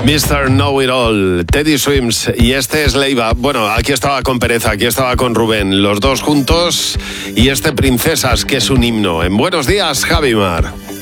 Mr. Know It All, Teddy Swims, y este es Leiva. Bueno, aquí estaba con Pereza, aquí estaba con Rubén, los dos juntos, y este Princesas, que es un himno. En Buenos Días, Javi Mar.